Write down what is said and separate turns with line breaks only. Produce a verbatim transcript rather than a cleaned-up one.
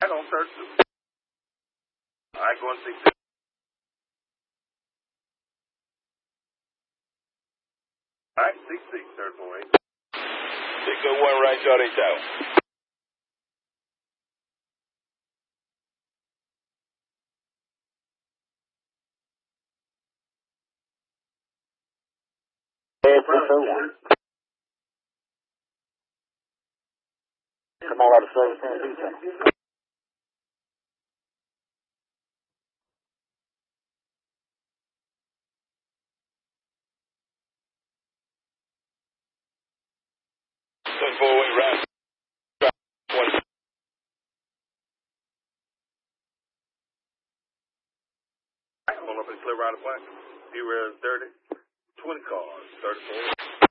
I don't search them. I go and see. All right, six six, third four eight.
six oh one, right, Charlie Tower.
six oh one. Come on out of service and detail.
ten four eight, right.
I pull up and clear out the black. Zero thirty. twenty cars, thirty-four.